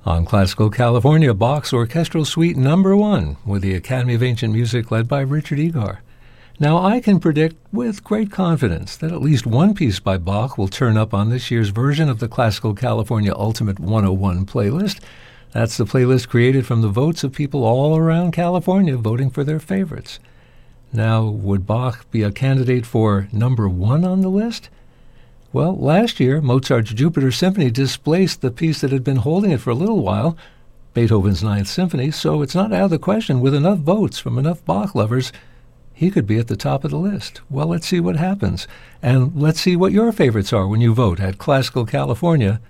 On Classical California, Bach's Orchestral Suite No. 1 with the Academy of Ancient Music led by Richard Egar. Now, I can predict with great confidence that at least one piece by Bach will turn up on this year's version of the Classical California Ultimate 101 playlist. That's the playlist created from the votes of people all around California voting for their favorites. Now, would Bach be a candidate for number 1 on the list? Well, last year, Mozart's Jupiter Symphony displaced the piece that had been holding it for a little while, Beethoven's Ninth Symphony, so it's not out of the question. With enough votes from enough Bach lovers, he could be at the top of the list. Well, let's see what happens. And let's see what your favorites are when you vote at classicalcalifornia.org.